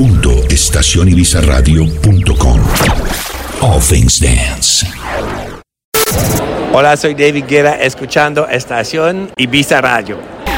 www.estacionibizarradio.com. All Things Dance. Hola, soy David Guerra, escuchando Estación Ibiza Radio.